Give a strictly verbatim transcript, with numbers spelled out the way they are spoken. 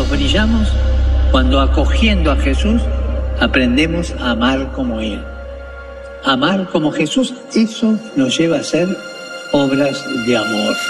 nosotros brillamos cuando, acogiendo a Jesús, aprendemos a amar como Él. Amar como Jesús, eso nos lleva a hacer obras de amor.